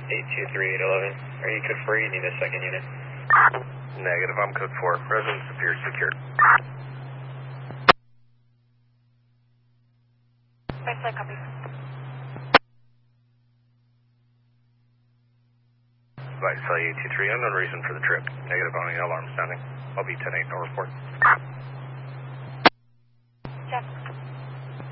823811. Are you code 4? You need a second unit. Negative, I'm code 4. Residence appears secured. Right side, copy. Flight Cellular 223, unknown reason for the trip. Negative on the alarm sounding. I'll be 10-8, no report.